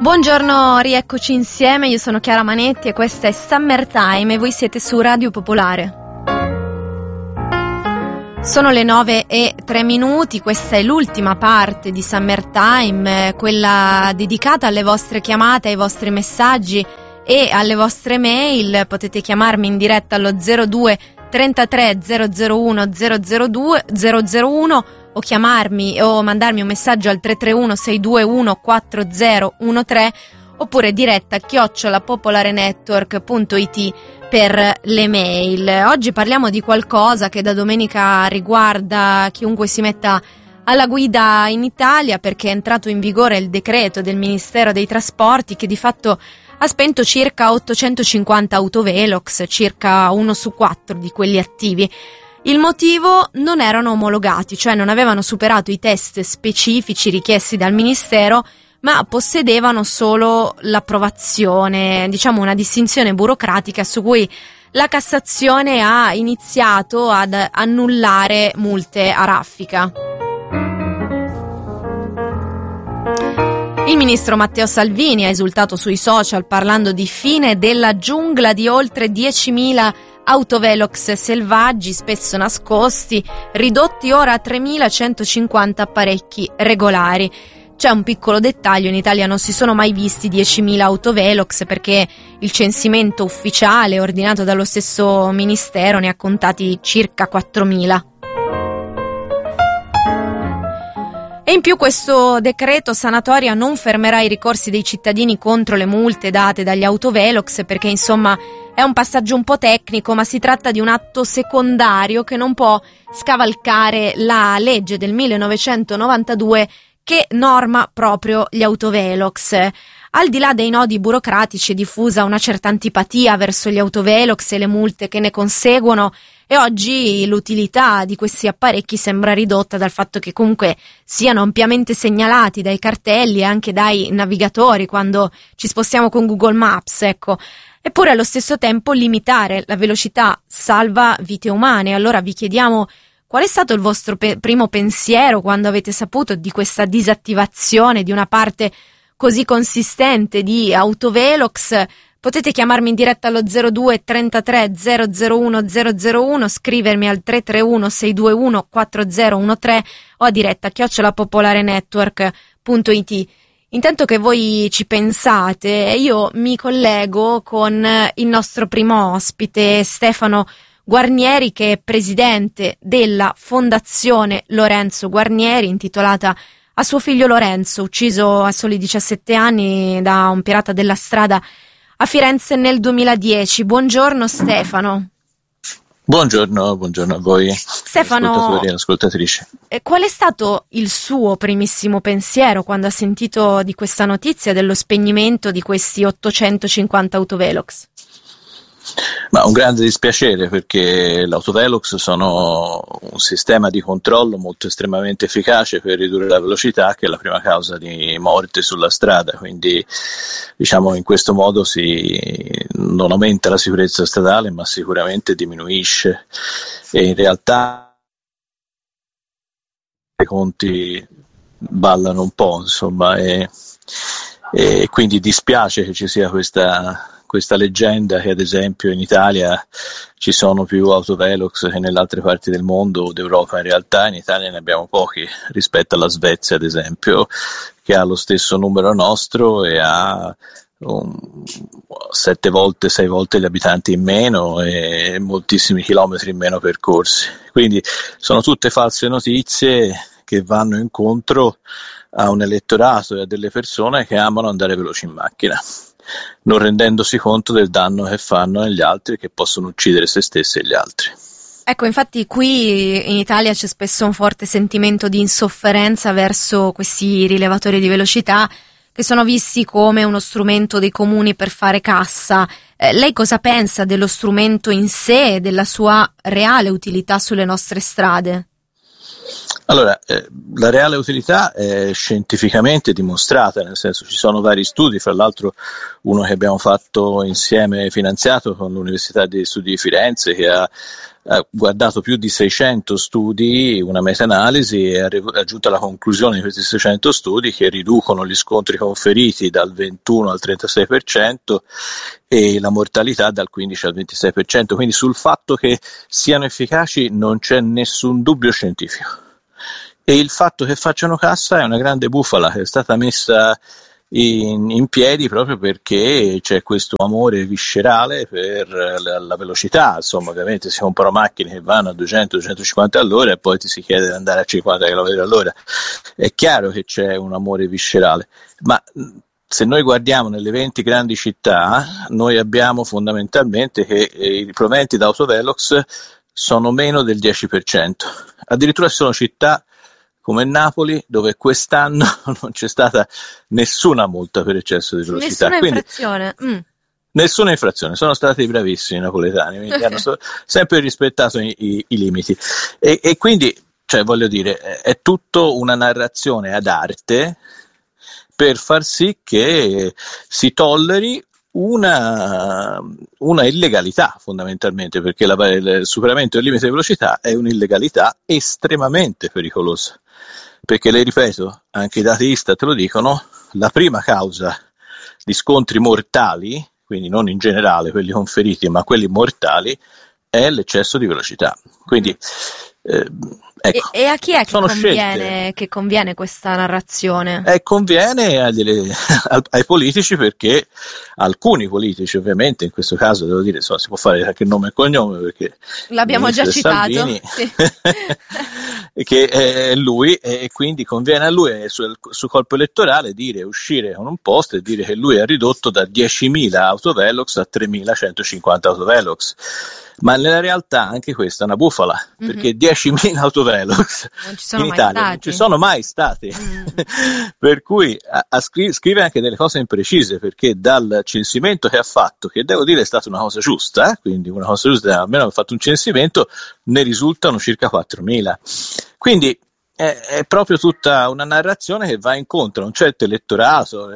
Buongiorno, rieccoci insieme, io sono Chiara Manetti e questa è Summertime e voi siete su Radio Popolare. Sono le 9:03, questa è l'ultima parte di Summertime, quella dedicata alle vostre chiamate, ai vostri messaggi e alle vostre mail. Potete chiamarmi in diretta allo 02 33 001 001 o chiamarmi o mandarmi un messaggio al 331 621 4013 oppure diretta @popolarenetwork.it per le mail. Oggi parliamo di qualcosa che da domenica riguarda chiunque si metta alla guida in Italia, perché è entrato in vigore il decreto del Ministero dei Trasporti che di fatto ha spento circa 850 autovelox, circa 1 su 4 di quelli attivi. Il motivo: non erano omologati, cioè non avevano superato i test specifici richiesti dal Ministero, ma possedevano solo l'approvazione, diciamo una distinzione burocratica su cui la Cassazione ha iniziato ad annullare multe a raffica. Il ministro Matteo Salvini ha esultato sui social parlando di fine della giungla di oltre 10.000 autovelox selvaggi, spesso nascosti, ridotti ora a 3.150 apparecchi regolari. C'è un piccolo dettaglio: in Italia non si sono mai visti 10.000 autovelox perché il censimento ufficiale ordinato dallo stesso ministero ne ha contati circa 4.000. E in più questo decreto sanatoria non fermerà i ricorsi dei cittadini contro le multe date dagli autovelox, perché insomma è un passaggio un po' tecnico, ma si tratta di un atto secondario che non può scavalcare la legge del 1992 che norma proprio gli autovelox. Al di là dei nodi burocratici è diffusa una certa antipatia verso gli autovelox e le multe che ne conseguono, e oggi l'utilità di questi apparecchi sembra ridotta dal fatto che comunque siano ampiamente segnalati dai cartelli e anche dai navigatori quando ci spostiamo con Google Maps, ecco. Eppure allo stesso tempo limitare la velocità salva vite umane. Allora vi chiediamo: qual è stato il vostro primo pensiero quando avete saputo di questa disattivazione di una parte così consistente di autovelox? Potete chiamarmi in diretta allo 02 33 001 001, scrivermi al 331 621 4013 o a diretta @popolarenetwork.it. Intanto che voi ci pensate, io mi collego con il nostro primo ospite, Stefano Guarnieri, che è presidente della Fondazione Lorenzo Guarnieri, intitolata a suo figlio Lorenzo, ucciso a soli 17 anni da un pirata della strada a Firenze nel 2010. Buongiorno Stefano. Buongiorno a voi, Stefano, ascoltatori e ascoltatrici. Qual è stato il suo primissimo pensiero quando ha sentito di questa notizia dello spegnimento di questi 850 autovelox? Ma un grande dispiacere, perché l'autovelox sono un sistema di controllo molto estremamente efficace per ridurre la velocità, che è la prima causa di morte sulla strada, quindi diciamo in questo modo non aumenta la sicurezza stradale, ma sicuramente diminuisce, e in realtà i conti ballano un po', insomma, e quindi dispiace che ci sia questa leggenda che ad esempio in Italia ci sono più autovelox che nelle altre parti del mondo o d'Europa. In realtà in Italia ne abbiamo pochi rispetto alla Svezia, ad esempio, che ha lo stesso numero nostro e ha 6 volte gli abitanti in meno e moltissimi chilometri in meno percorsi. Quindi sono tutte false notizie che vanno incontro a un elettorato e a delle persone che amano andare veloci in macchina, non rendendosi conto del danno che fanno agli altri, che possono uccidere se stessi e gli altri. Ecco, infatti qui in Italia c'è spesso un forte sentimento di insofferenza verso questi rilevatori di velocità che sono visti come uno strumento dei comuni per fare cassa. Lei cosa pensa dello strumento in sé e della sua reale utilità sulle nostre strade? Allora, la reale utilità è scientificamente dimostrata, nel senso ci sono vari studi, fra l'altro uno che abbiamo fatto insieme finanziato con l'Università degli Studi di Firenze che ha guardato più di 600 studi, una meta-analisi e ha raggiunto la conclusione di questi 600 studi che riducono gli scontri conferiti dal 21 al 36% e la mortalità dal 15 al 26%, quindi sul fatto che siano efficaci non c'è nessun dubbio scientifico. E il fatto che facciano cassa è una grande bufala che è stata messa in piedi proprio perché c'è questo amore viscerale per la velocità. Insomma, ovviamente si comprano macchine che vanno a 200-250 all'ora e poi ti si chiede di andare a 50 km all'ora. È chiaro che c'è un amore viscerale, ma se noi guardiamo nelle 20 grandi città, noi abbiamo fondamentalmente che i proventi da autovelox sono meno del 10%. Addirittura ci sono città come Napoli, dove quest'anno non c'è stata nessuna multa per eccesso di velocità. Nessuna infrazione. Nessuna infrazione, sono stati bravissimi i napoletani, quindi hanno sempre rispettato i limiti. E quindi, cioè, voglio dire, è tutto una narrazione ad arte per far sì che si tolleri una illegalità fondamentalmente, perché il superamento del limite di velocità è un'illegalità estremamente pericolosa, perché le ripeto, anche i dati Istat lo dicono, la prima causa di scontri mortali, quindi non in generale quelli conferiti ma quelli mortali, è l'eccesso di velocità. Quindi ecco, e a chi è che conviene questa narrazione? Conviene ai politici, perché alcuni politici, ovviamente in questo caso devo dire, insomma, si può fare anche nome e cognome perché l'abbiamo già citato, Salvini, sì. che è lui, e quindi conviene a lui sul colpo elettorale uscire con un post e dire che lui ha ridotto da 10.000 autovelox a 3.150 autovelox. Ma nella realtà anche questa è una bufala, perché 10.000 autovelox in Italia non ci sono mai stati. Per cui scrive anche delle cose imprecise, perché dal censimento che ha fatto, che devo dire è stata una cosa giusta, quindi una cosa giusta, almeno ha fatto un censimento, ne risultano circa 4.000. Quindi è proprio tutta una narrazione che va incontro a un certo elettorato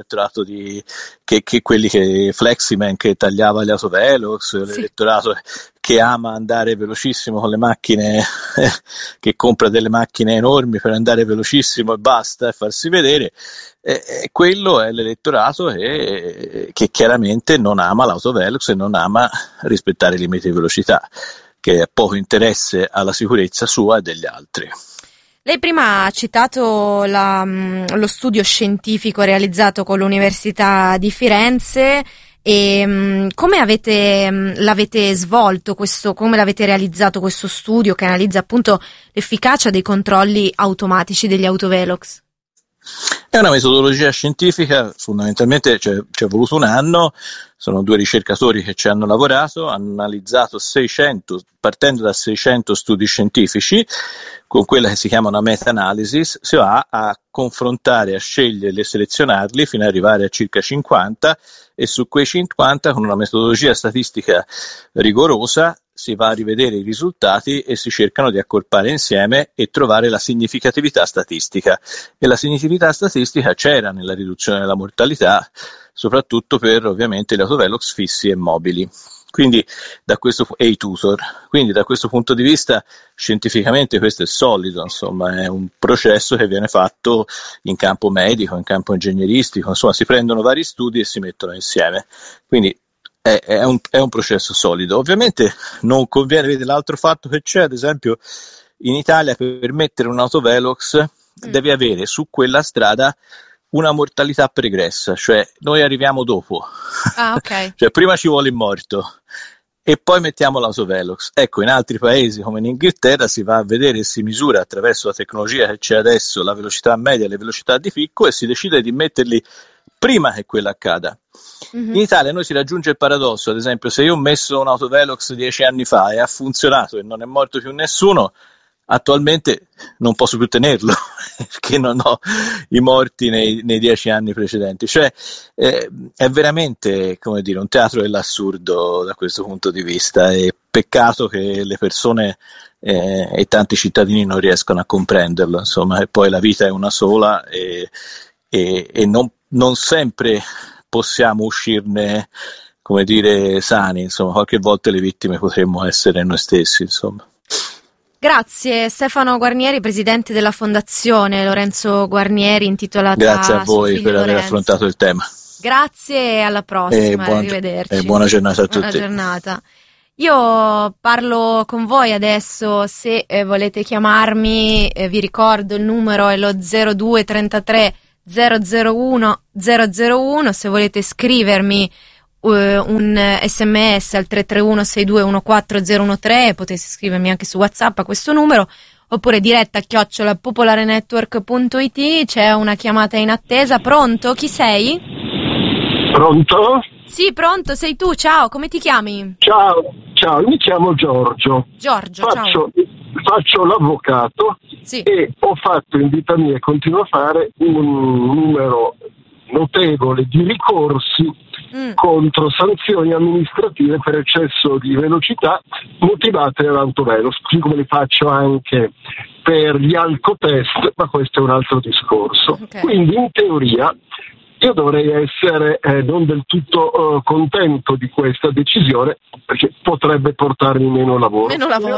che quelli che Fleximan che tagliava gli autovelox, sì. L'elettorato che ama andare velocissimo con le macchine, che compra delle macchine enormi per andare velocissimo e basta e farsi vedere, quello è l'elettorato che chiaramente non ama l'autovelox e non ama rispettare i limiti di velocità, che ha poco interesse alla sicurezza sua e degli altri. Lei prima ha citato lo studio scientifico realizzato con l'Università di Firenze e come l'avete svolto come l'avete realizzato questo studio che analizza appunto l'efficacia dei controlli automatici degli autovelox? È una metodologia scientifica, fondamentalmente ci è voluto un anno, sono 2 ricercatori che ci hanno lavorato, hanno analizzato 600, partendo da 600 studi scientifici, con quella che si chiama una meta-analysis, si va a confrontare, a sceglierli e selezionarli fino ad arrivare a circa 50, e su quei 50 con una metodologia statistica rigorosa si va a rivedere i risultati e si cercano di accorpare insieme e trovare la significatività statistica. E la significatività statistica c'era nella riduzione della mortalità, soprattutto per ovviamente gli autovelox fissi e mobili. Quindi e i tutor. Quindi da questo punto di vista scientificamente questo è solido, insomma, è un processo che viene fatto in campo medico, in campo ingegneristico, insomma si prendono vari studi e si mettono insieme. Quindi è un processo solido. Ovviamente non conviene, vedere l'altro fatto che c'è, ad esempio in Italia per mettere un autovelox devi avere su quella strada una mortalità pregressa, cioè noi arriviamo dopo. Ah, ok. Cioè prima ci vuole il morto e poi mettiamo l'autovelox. Ecco, in altri paesi come in Inghilterra si va a vedere e si misura attraverso la tecnologia che c'è adesso la velocità media e le velocità di picco e si decide di metterli prima che quella accada. In Italia noi si raggiunge il paradosso, ad esempio se io ho messo un autovelox 10 anni fa e ha funzionato e non è morto più nessuno, attualmente non posso più tenerlo perché non ho i morti nei 10 anni precedenti. Cioè è veramente, come dire, un teatro dell'assurdo da questo punto di vista, e peccato che le persone e tanti cittadini non riescono a comprenderlo, insomma, e poi la vita è una sola e non sempre possiamo uscirne, come dire, sani, insomma, qualche volta le vittime potremmo essere noi stessi, insomma. Grazie Stefano Guarnieri, presidente della Fondazione Lorenzo Guarnieri, intitolata Grazie a voi per aver Lorenzo. affrontato il tema. Grazie e alla prossima, arrivederci. E buona giornata a tutti. Buona giornata. Io parlo con voi adesso, se volete chiamarmi, vi ricordo il numero è lo 0233 001 001, se volete scrivermi un sms al 331 6214013, potete scrivermi anche su WhatsApp a questo numero, oppure diretta @popolarenetwork.it. C'è una chiamata in attesa. Pronto? Chi sei? Pronto? Sì, pronto, sei tu, ciao, come ti chiami? Ciao, mi chiamo Giorgio. Giorgio, ciao. Faccio l'avvocato, sì. E ho fatto in vita mia e continuo a fare un numero notevole di ricorsi contro sanzioni amministrative per eccesso di velocità motivate dall'autovelox, così come li faccio anche per gli alcotest, ma questo è un altro discorso. Okay. Quindi in teoria io dovrei essere non del tutto contento di questa decisione, perché potrebbe portarmi meno lavoro.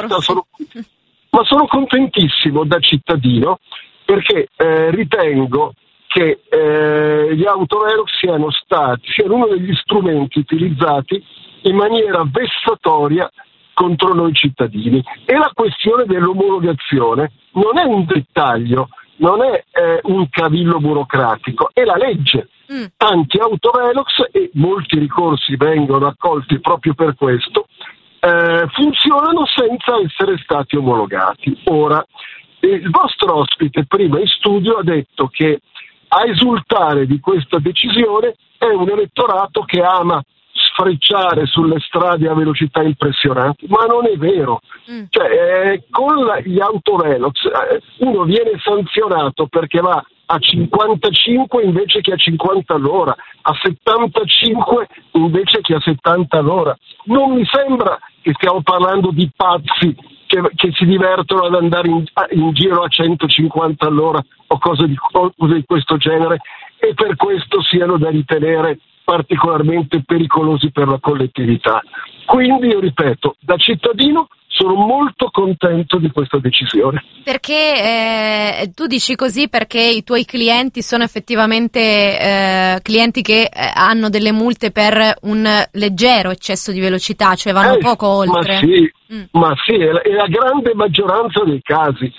Ma sono contentissimo da cittadino, perché ritengo che gli autovelox siano uno degli strumenti utilizzati in maniera vessatoria contro noi cittadini. E la questione dell'omologazione non è un dettaglio, non è un cavillo burocratico, è la legge. Tanti autovelox, e molti ricorsi vengono accolti proprio per questo, funzionano senza essere stati omologati. Ora, il vostro ospite prima in studio ha detto che a esultare di questa decisione è un elettorato che ama sfrecciare sulle strade a velocità impressionanti, ma non è vero. Cioè, con gli autovelox uno viene sanzionato perché va a 55 invece che a 50 all'ora, a 75 invece che a 70 all'ora. Non mi sembra che stiamo parlando di pazzi che si divertono ad andare in giro a 150 all'ora o cose di questo genere, e per questo siano da ritenere particolarmente pericolosi per la collettività. Quindi, io ripeto, da cittadino sono molto contento di questa decisione. Perché tu dici così perché i tuoi clienti sono effettivamente clienti che hanno delle multe per un leggero eccesso di velocità, cioè vanno poco oltre. Ma sì, è la grande maggioranza dei casi.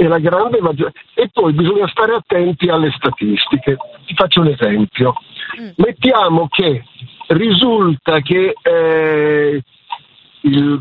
E poi bisogna stare attenti alle statistiche. Ti faccio un esempio. Mettiamo che risulta che il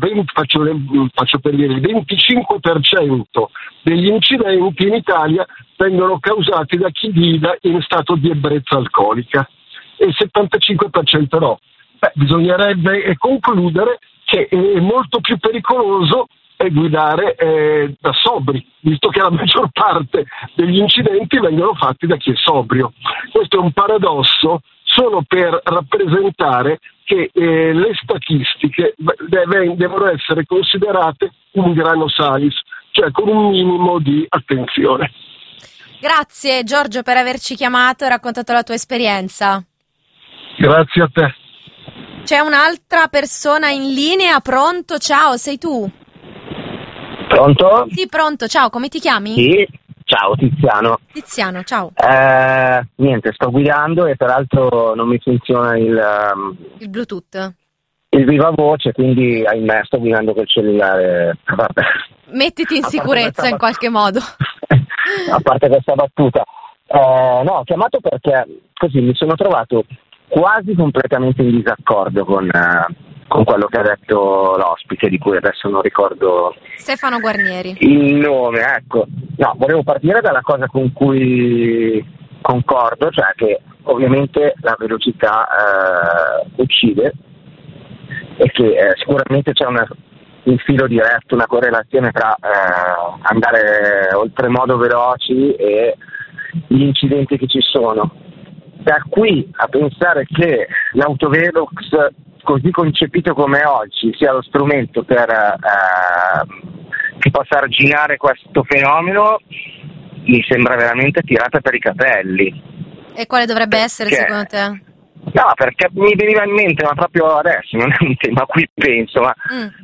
25% degli incidenti in Italia vengono causati da chi guida in stato di ebbrezza alcolica e il 75% no. Bisognerebbe concludere che è molto più pericoloso guidare da sobri, visto che la maggior parte degli incidenti vengono fatti da chi è sobrio. Questo è un paradosso solo per rappresentare che le statistiche devono essere considerate un grano salis, cioè con un minimo di attenzione. Grazie Giorgio per averci chiamato e raccontato la tua esperienza. Grazie a te. C'è un'altra persona in linea, pronto? Ciao, sei tu? Pronto? Sì, pronto, ciao, come ti chiami? Sì, ciao Tiziano. Tiziano, ciao. Niente, sto guidando e peraltro non mi funziona il Bluetooth. Il viva voce, quindi ahimè sto guidando col cellulare. Vabbè. Mettiti in sicurezza in qualche modo. A parte questa battuta. No, ho chiamato perché così mi sono trovato quasi completamente in disaccordo con quello che ha detto l'ospite, di cui adesso non ricordo Stefano Guarnieri il nome, ecco. No, volevo partire dalla cosa con cui concordo, cioè che ovviamente la velocità uccide e che sicuramente c'è un filo diretto, una correlazione tra andare oltremodo veloci e gli incidenti che ci sono. Da qui a pensare che l'autovelox, così concepito come oggi, sia lo strumento che che possa arginare questo fenomeno mi sembra veramente tirata per i capelli. E quale dovrebbe essere secondo te? No, perché mi veniva in mente, ma proprio adesso, non è un tema a cui penso, ma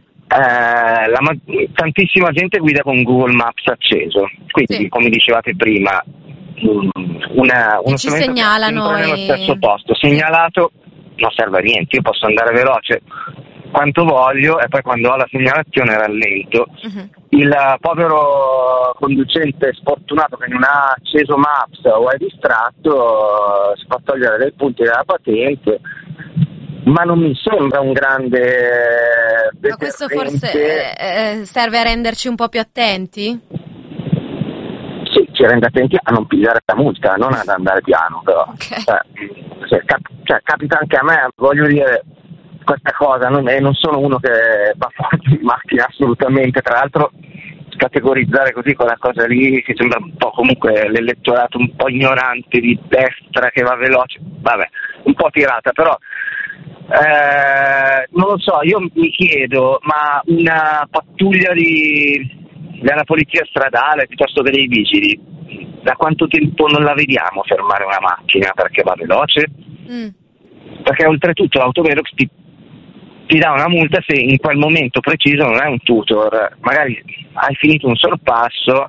tantissima gente guida con Google Maps acceso, quindi come dicevate prima, uno ci segnalano nello stesso posto, segnalato non serve a niente, io posso andare veloce quanto voglio e poi quando ho la segnalazione rallento. Il povero conducente sfortunato che non ha acceso Maps o è distratto si fa togliere dei punti dalla patente, ma non mi sembra un grande deterrente. Ma questo forse serve a renderci un po' più attenti? Sì, ci rende attenti a non pigliare la multa, non ad andare piano, però. Capita anche a me, voglio dire, questa cosa, non sono uno che va forte in macchina assolutamente, tra l'altro categorizzare così quella cosa lì che sembra un po' comunque l'elettorato un po' ignorante di destra che va veloce, vabbè, un po' tirata, però non lo so, io mi chiedo, ma una pattuglia della polizia stradale piuttosto che dei vigili, da quanto tempo non la vediamo fermare una macchina perché va veloce? Perché oltretutto l'autovelox ti dà una multa se in quel momento preciso non è un tutor, magari hai finito un sorpasso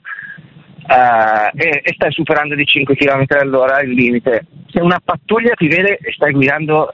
e stai superando di 5 km all'ora il limite. Se una pattuglia ti vede e stai guidando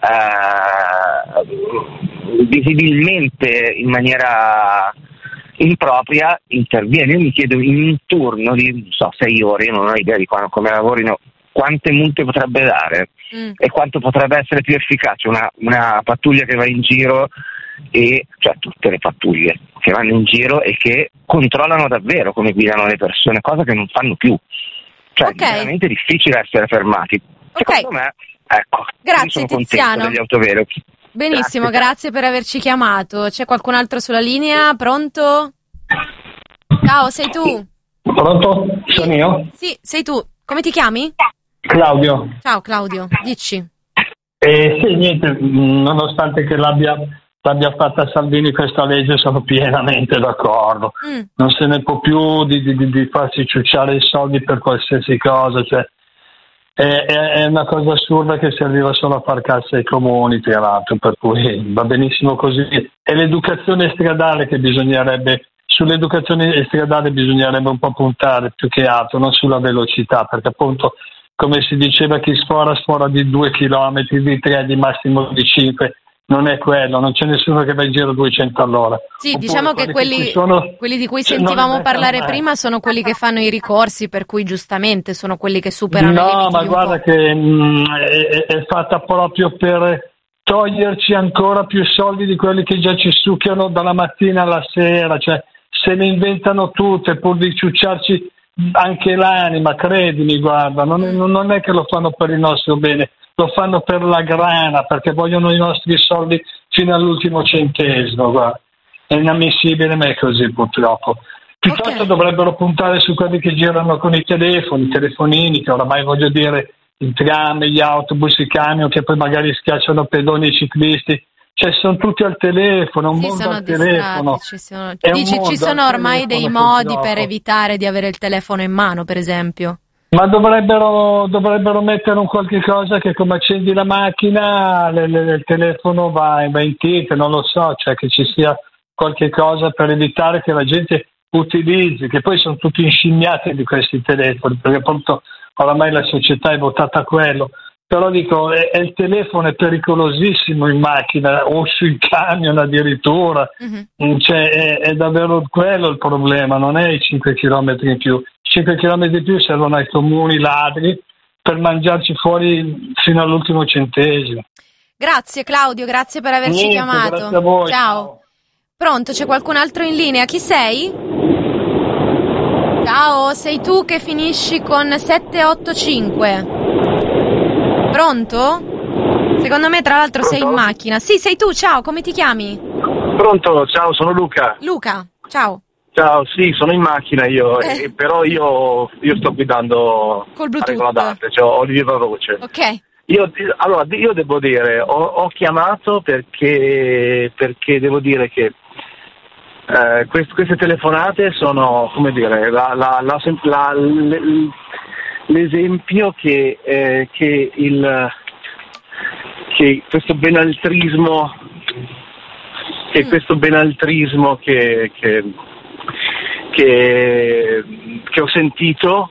visibilmente in maniera impropria, interviene. Io mi chiedo, in un turno di 6 ore, io non ho idea di come lavorino, quante multe potrebbe dare e quanto potrebbe essere più efficace una pattuglia che va in giro, e cioè tutte le pattuglie che vanno in giro e che controllano davvero come guidano le persone, cosa che non fanno più, cioè è veramente difficile essere fermati. Secondo me, ecco, grazie sono Tiziano degli autovelox. Benissimo, grazie per averci chiamato. C'è qualcun altro sulla linea? Pronto? Ciao, sei tu? Pronto? Sono io? Sì, sei tu. Come ti chiami? Claudio. Ciao Claudio, dici. Sì, niente, nonostante che l'abbia fatta Salvini questa legge, sono pienamente d'accordo. Non se ne può più di farsi ciucciare i soldi per qualsiasi cosa, cioè è una cosa assurda che serviva solo a far cassa ai comuni, tra l'altro, per cui va benissimo così. È l'educazione stradale che sull'educazione stradale bisognerebbe un po' puntare più che altro, non sulla velocità, perché appunto, come si diceva, chi sfora di 2 chilometri, di 3, di massimo di 5, non è quello, non c'è nessuno che va in giro 200 all'ora. Sì, Oppure diciamo che quelli di cui sentivamo parlare prima sono quelli che fanno i ricorsi, per cui giustamente sono quelli che superano i limiti. No, ma guarda che è fatta proprio per toglierci ancora più soldi di quelli che già ci succhiano dalla mattina alla sera, cioè se ne inventano tutte pur di ciucciarci anche l'anima, credimi, guarda, non è che lo fanno per il nostro bene, lo fanno per la grana, perché vogliono i nostri soldi fino all'ultimo centesimo, guarda. È inammissibile, ma è così purtroppo. Piuttosto dovrebbero puntare su quelli che girano con i telefonini, che oramai, voglio dire, i tram, gli autobus, i camion, che poi magari schiacciano pedoni e ciclisti. Cioè sono tutti al telefono, un mondo al telefono. Ci sono ormai dei modi per evitare di avere il telefono in mano, per esempio. Ma dovrebbero mettere un qualche cosa che come accendi la macchina il telefono va in tilt, non lo so, cioè che ci sia qualche cosa per evitare che la gente utilizzi, che poi sono tutti inscimmiati di questi telefoni, perché appunto oramai la società è votata a quello. Però dico, il telefono è pericolosissimo in macchina o sui camion addirittura, cioè, è davvero quello il problema, non è i 5 chilometri in più. 5 chilometri in più servono ai comuni ladri per mangiarci fuori fino all'ultimo centesimo. Grazie Claudio, grazie per averci chiamato. Grazie a voi. Ciao. Pronto, c'è qualcun altro in linea? Chi sei? Ciao, sei tu che finisci con 785. Pronto? Secondo me tra l'altro sei in macchina. Sì, sei tu, ciao, come ti chiami? Pronto, ciao, sono Luca. Luca, ciao. Ciao, sì, sono in macchina io, però io sto guidando col Bluetooth, a regolate, cioè ho di viva voce. Ok. Io devo dire, ho chiamato perché devo dire che queste telefonate sono, come dire, l'esempio che questo benaltrismo che ho sentito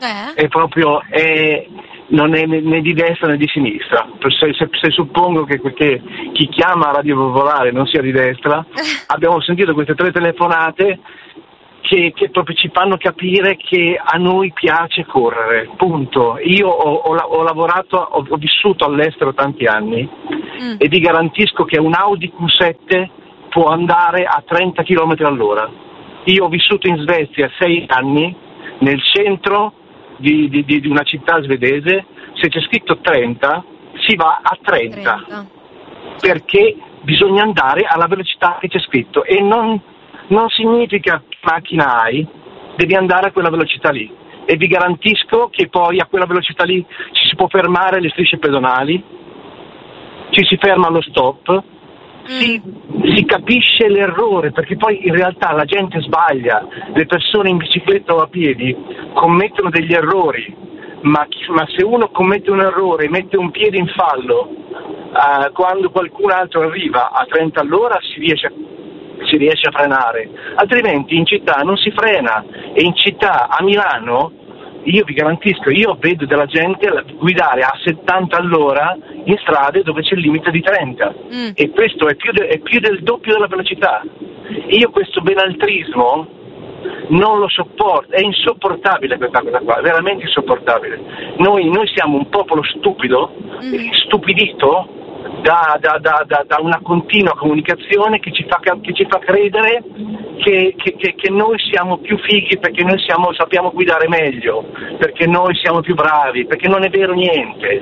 non è né di destra né di sinistra. Se suppongo che chi chiama Radio Popolare non sia di destra, abbiamo sentito queste 3 telefonate che proprio ci fanno capire che a noi piace correre, punto. Io ho lavorato, ho vissuto all'estero tanti anni e vi garantisco che un Audi Q7 può andare a 30 km all'ora. Io ho vissuto in Svezia 6 anni, nel centro di una città svedese. Se c'è scritto 30 si va a 30. Perché bisogna andare alla velocità che c'è scritto, e non significa che macchina hai, devi andare a quella velocità lì, e vi garantisco che poi a quella velocità lì ci si può fermare alle strisce pedonali, ci si ferma allo stop, si capisce l'errore, perché poi in realtà la gente sbaglia, le persone in bicicletta o a piedi commettono degli errori, ma se uno commette un errore e mette un piede in fallo quando qualcun altro arriva a 30 all'ora si riesce a frenare, altrimenti in città non si frena. E in città, a Milano, io vi garantisco, io vedo della gente guidare a 70 all'ora in strade dove c'è il limite di 30 e questo è più del doppio della velocità. Io questo benaltrismo non lo sopporto, è insopportabile questa cosa qua, veramente insopportabile. Noi siamo un popolo stupido, stupidito da una continua comunicazione che ci fa credere che noi siamo più fighi, perché noi sappiamo guidare meglio, perché noi siamo più bravi, perché non è vero niente,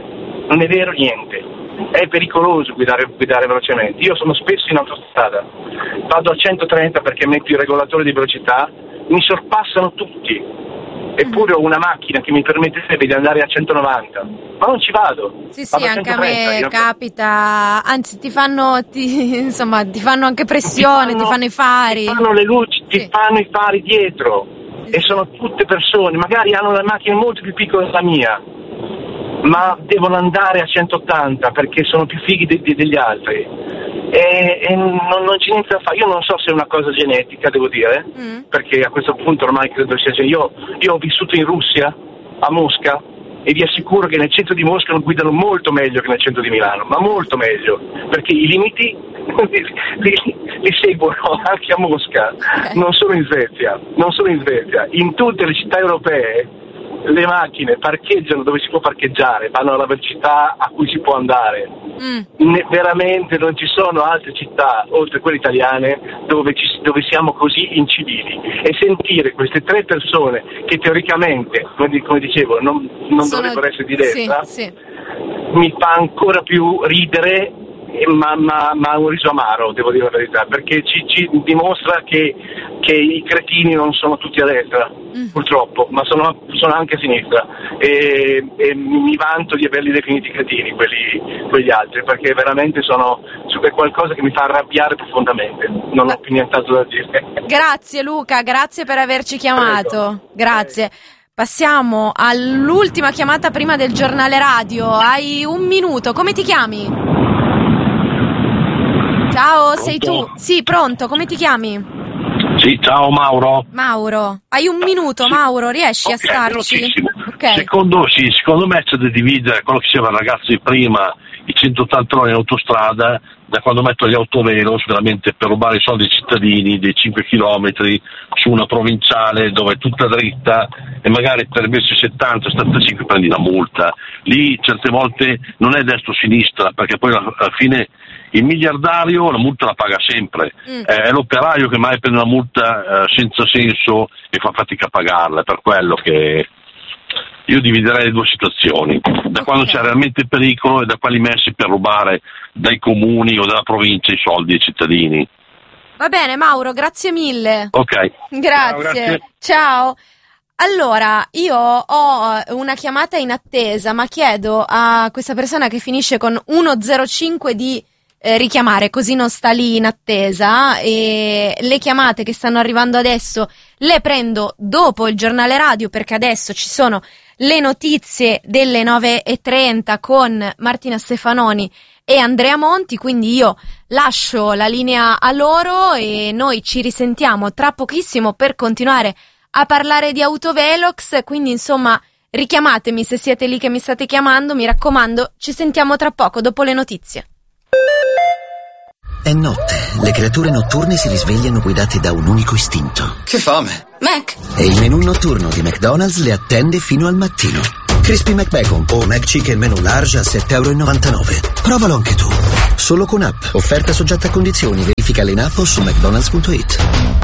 è pericoloso guidare velocemente. Io sono spesso in autostrada, vado a 130 perché metto il regolatore di velocità, mi sorpassano tutti, eppure ho una macchina che mi permetterebbe di andare a 190, ma non ci vado. Sì, anche a me capita, anzi ti fanno anche pressione, ti fanno i fari. Ti fanno le luci, ti fanno i fari dietro, e sono tutte persone, magari hanno le macchine molto più piccole della mia, ma devono andare a 180 perché sono più fighi degli altri. E non c'è niente da fare. Io non so se è una cosa genetica, devo dire, perché a questo punto ormai credo sia. Io ho vissuto in Russia, a Mosca, e vi assicuro che nel centro di Mosca non guidano molto meglio che nel centro di Milano, ma molto meglio, perché i limiti li seguono anche a Mosca, non solo in Svezia. In tutte le città europee le macchine parcheggiano dove si può parcheggiare, vanno alla velocità a cui si può andare. Veramente non ci sono altre città, oltre quelle italiane, dove siamo così incivili. E sentire queste 3 persone che teoricamente, come dicevo, non dovrebbero essere di destra, mi fa ancora più ridere, ma un riso amaro, devo dire la verità, perché ci dimostra che i cretini non sono tutti a destra, purtroppo, ma sono anche a sinistra, e mi vanto di averli definiti cretini quegli altri, perché veramente è qualcosa che mi fa arrabbiare profondamente. Non ho più nient'altro da dire. Grazie Luca, grazie per averci chiamato. Grazie. Passiamo all'ultima chiamata prima del giornale radio. Hai 1 minuto, come ti chiami? Ciao, pronto? Sei tu? Sì, pronto, come ti chiami? Sì, ciao Mauro. Mauro, hai 1 minuto, sì. Mauro, riesci a starci? Okay. Secondo me c'è da dividere quello che diceva il ragazzo di prima, i 180 ore in autostrada, da quando metto gli autovelox veramente per rubare i soldi ai cittadini dei 5 chilometri su una provinciale dove è tutta dritta e magari per invece 70-75 prendi la multa. Lì certe volte non è destra o sinistra, perché poi alla fine il miliardario la multa la paga sempre, è l'operaio che mai prende una multa senza senso e fa fatica a pagarla. È per quello che io dividerei le 2 situazioni, da quando c'è realmente pericolo e da quelli messi per rubare dai comuni o dalla provincia i soldi ai cittadini. Va bene Mauro, grazie mille. Ok. Grazie. Ciao. Allora, io ho una chiamata in attesa, ma chiedo a questa persona che finisce con 105 di richiamare, così non sta lì in attesa. E le chiamate che stanno arrivando adesso le prendo dopo il giornale radio, perché adesso ci sono le notizie delle 9:30 con Martina Stefanoni e Andrea Monti, quindi io lascio la linea a loro e noi ci risentiamo tra pochissimo per continuare a parlare di autovelox. Quindi insomma, richiamatemi se siete lì che mi state chiamando, mi raccomando. Ci sentiamo tra poco dopo le notizie. È notte, le creature notturne si risvegliano guidate da un unico istinto. Che fame! Mac! E il menù notturno di McDonald's le attende fino al mattino. Crispy McBacon o McChicken menù large a €7,99. Provalo anche tu. Solo con app. Offerta soggetta a condizioni. Verificale in app o su mcdonalds.it.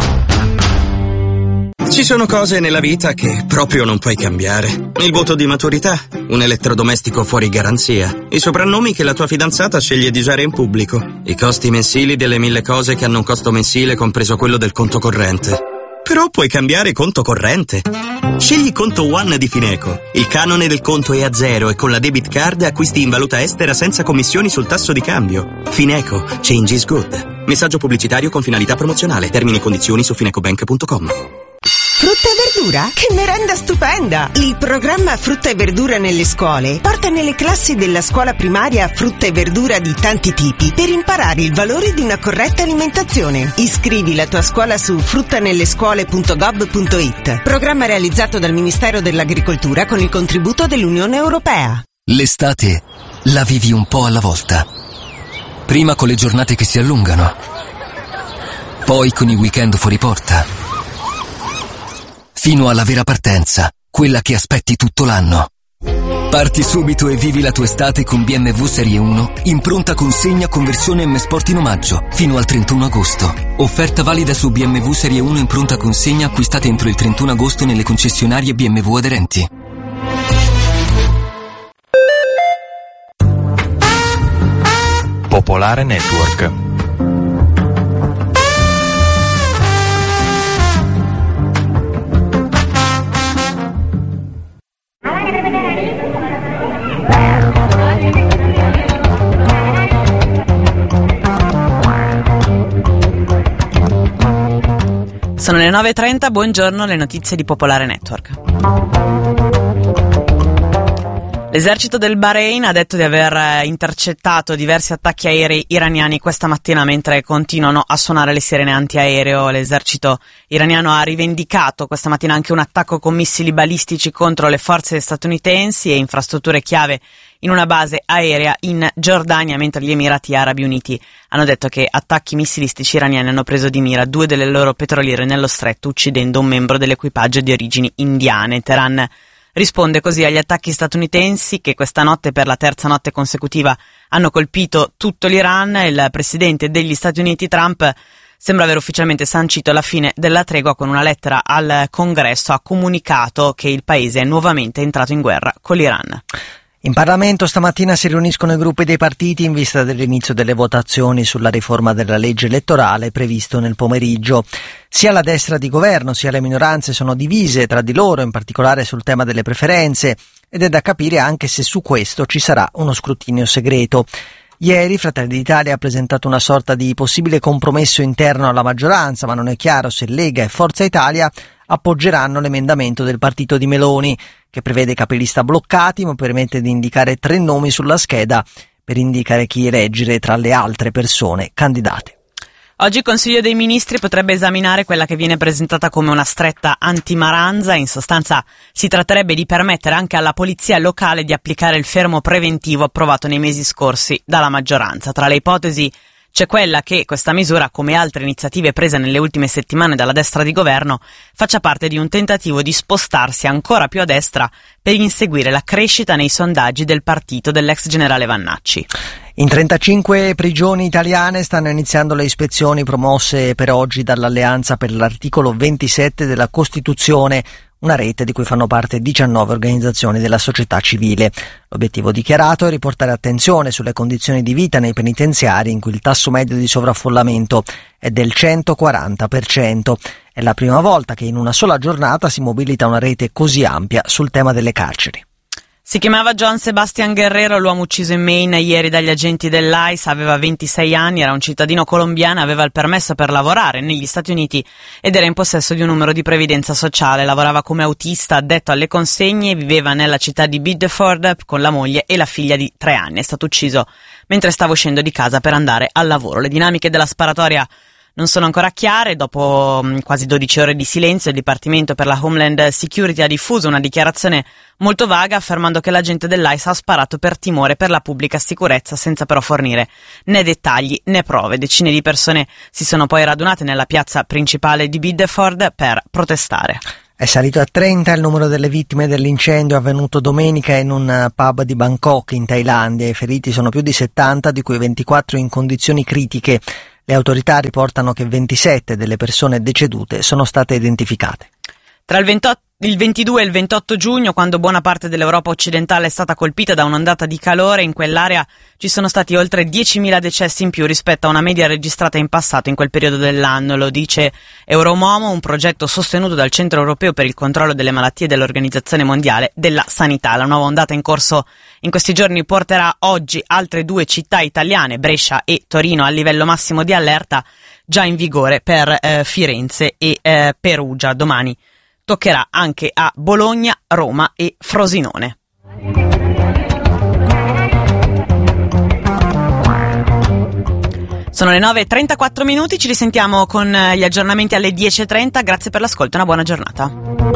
Ci sono cose nella vita che proprio non puoi cambiare. Il voto di maturità, un elettrodomestico fuori garanzia, i soprannomi che la tua fidanzata sceglie di usare in pubblico, i costi mensili delle 1000 cose che hanno un costo mensile compreso quello del conto corrente. Però puoi cambiare conto corrente. Scegli Conto One di Fineco. Il canone del conto è a zero e con la debit card acquisti in valuta estera senza commissioni sul tasso di cambio. Fineco. Change is good. Messaggio pubblicitario con finalità promozionale. Termini e condizioni su finecobank.com. Frutta e verdura? Che merenda stupenda! Il programma Frutta e verdura nelle scuole porta nelle classi della scuola primaria frutta e verdura di tanti tipi per imparare il valore di una corretta alimentazione. Iscrivi la tua scuola su fruttanellescuole.gov.it. Programma realizzato dal Ministero dell'Agricoltura con il contributo dell'Unione Europea. L'estate la vivi un po' alla volta. Prima con le giornate che si allungano, poi con i weekend fuori porta, fino alla vera partenza, quella che aspetti tutto l'anno. Parti subito e vivi la tua estate con BMW Serie 1 in pronta consegna con versione M Sport in omaggio fino al 31 agosto. Offerta valida su BMW Serie 1 in pronta consegna acquistate entro il 31 agosto nelle concessionarie BMW aderenti. Popolare Network. Sono le 9:30, buongiorno, le notizie di Popolare Network. L'esercito del Bahrain ha detto di aver intercettato diversi attacchi aerei iraniani questa mattina mentre continuano a suonare le sirene antiaereo. L'esercito iraniano ha rivendicato questa mattina anche un attacco con missili balistici contro le forze statunitensi e infrastrutture chiave in una base aerea in Giordania, mentre gli Emirati Arabi Uniti hanno detto che attacchi missilistici iraniani hanno preso di mira 2 delle loro petroliere nello stretto, uccidendo un membro dell'equipaggio di origini indiane. Teheran risponde così agli attacchi statunitensi che questa notte, per la terza notte consecutiva, hanno colpito tutto l'Iran. Il presidente degli Stati Uniti, Trump, sembra aver ufficialmente sancito la fine della tregua. Con una lettera al Congresso ha comunicato che il paese è nuovamente entrato in guerra con l'Iran. In Parlamento stamattina si riuniscono i gruppi dei partiti in vista dell'inizio delle votazioni sulla riforma della legge elettorale previsto nel pomeriggio. Sia la destra di governo sia le minoranze sono divise tra di loro, in particolare sul tema delle preferenze, ed è da capire anche se su questo ci sarà uno scrutinio segreto. Ieri Fratelli d'Italia ha presentato una sorta di possibile compromesso interno alla maggioranza, ma non è chiaro se Lega e Forza Italia appoggeranno l'emendamento del partito di Meloni, che prevede capilista bloccati ma permette di indicare 3 nomi sulla scheda per indicare chi eleggere tra le altre persone candidate. Oggi il Consiglio dei Ministri potrebbe esaminare quella che viene presentata come una stretta anti-Maranza. In sostanza si tratterebbe di permettere anche alla polizia locale di applicare il fermo preventivo approvato nei mesi scorsi dalla maggioranza. Tra le ipotesi c'è quella che questa misura, come altre iniziative prese nelle ultime settimane dalla destra di governo, faccia parte di un tentativo di spostarsi ancora più a destra per inseguire la crescita nei sondaggi del partito dell'ex generale Vannacci. In 35 prigioni italiane stanno iniziando le ispezioni promosse per oggi dall'Alleanza per l'articolo 27 della Costituzione, una rete di cui fanno parte 19 organizzazioni della società civile. L'obiettivo dichiarato è riportare attenzione sulle condizioni di vita nei penitenziari in cui il tasso medio di sovraffollamento è del 140%. È la prima volta che in una sola giornata si mobilita una rete così ampia sul tema delle carceri. Si chiamava John Sebastian Guerrero, l'uomo ucciso in Maine ieri dagli agenti dell'ICE, aveva 26 anni, era un cittadino colombiano, aveva il permesso per lavorare negli Stati Uniti ed era in possesso di un numero di previdenza sociale. Lavorava come autista, addetto alle consegne, e viveva nella città di Biddeford con la moglie e la figlia di 3 anni. È stato ucciso mentre stava uscendo di casa per andare al lavoro. Le dinamiche della sparatoria non sono ancora chiare. Dopo quasi 12 ore di silenzio, il Dipartimento per la Homeland Security ha diffuso una dichiarazione molto vaga affermando che l'agente dell'ICE ha sparato per timore per la pubblica sicurezza, senza però fornire né dettagli né prove. Decine di persone si sono poi radunate nella piazza principale di Biddeford per protestare. È salito a 30 il numero delle vittime dell'incendio avvenuto domenica in un pub di Bangkok in Thailandia. I feriti sono più di 70, di cui 24 in condizioni critiche. Le autorità riportano che 27 delle persone decedute sono state identificate. Tra il 22 e il 28 giugno, quando buona parte dell'Europa occidentale è stata colpita da un'ondata di calore, in quell'area ci sono stati oltre 10.000 decessi in più rispetto a una media registrata in passato in quel periodo dell'anno. Lo dice Euromomo, un progetto sostenuto dal Centro Europeo per il Controllo delle Malattie dell'Organizzazione Mondiale della Sanità. La nuova ondata in corso in questi giorni porterà oggi altre 2 città italiane, Brescia e Torino, al livello massimo di allerta già in vigore per Firenze e Perugia. Domani toccherà anche a Bologna, Roma e Frosinone. Sono le 9:34, ci risentiamo con gli aggiornamenti alle 10:30. Grazie per l'ascolto e una buona giornata.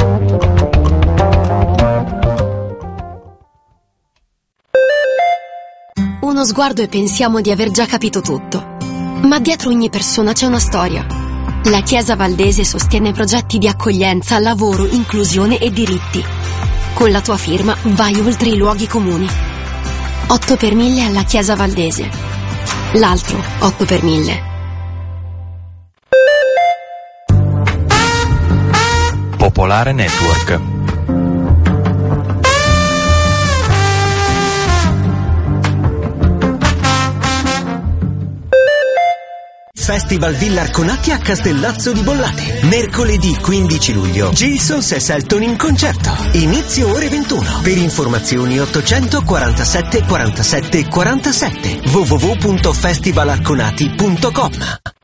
Uno sguardo e pensiamo di aver già capito tutto. Ma dietro ogni persona c'è una storia. La Chiesa Valdese sostiene progetti di accoglienza, lavoro, inclusione e diritti. Con la tua firma vai oltre i luoghi comuni. 8 per 1000 alla Chiesa Valdese. L'altro 8 per 1000. Popolare Network. Festival Villa Arconati a Castellazzo di Bollate. Mercoledì 15 luglio. Jasons e Selton in concerto. Inizio ore 21. Per informazioni 847 47 47. www.festivalarconati.com.